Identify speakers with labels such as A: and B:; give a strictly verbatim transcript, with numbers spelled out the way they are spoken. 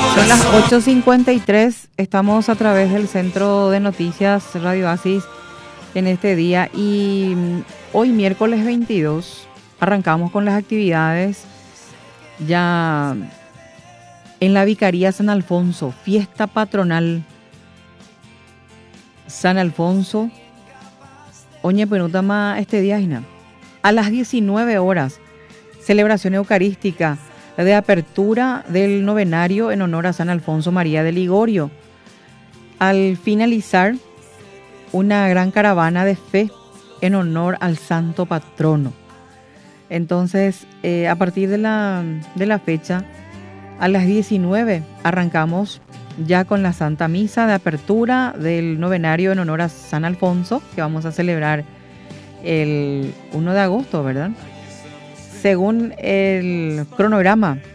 A: Son las ocho cincuenta y tres, estamos a través del Centro de Noticias Radio Oasis en este día y hoy miércoles veintidós arrancamos con las actividades ya en la Vicaría San Alfonso, fiesta patronal San Alfonso. Oñe Penutama este día, Ina. A las diecinueve horas, celebración eucarística de apertura del novenario en honor a San Alfonso María de Ligorio. Al finalizar, una gran caravana de fe en honor al santo patrono. Entonces, eh, a partir de la, de la fecha, a las diecinueve arrancamos ya con la Santa Misa de apertura del novenario en honor a San Alfonso, que vamos a celebrar el primero de agosto, ¿verdad? Según el cronograma